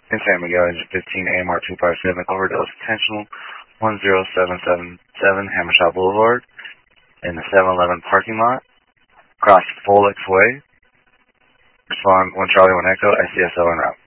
in San Miguel, engine 15, AMR 257, overdose intentional, 10777 Hammershot Boulevard, in the 7-Eleven parking lot, across Folex Way. Respond 1 Charlie 1 Echo, ICSO en route.